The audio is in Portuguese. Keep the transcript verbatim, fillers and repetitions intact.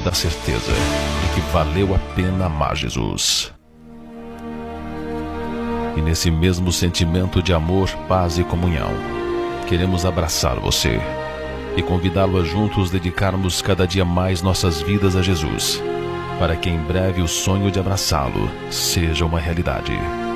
e da certeza de que valeu a pena amar Jesus. E nesse mesmo sentimento de amor, paz e comunhão, queremos abraçar você e convidá-lo a juntos dedicarmos cada dia mais nossas vidas a Jesus, para que em breve o sonho de abraçá-lo seja uma realidade.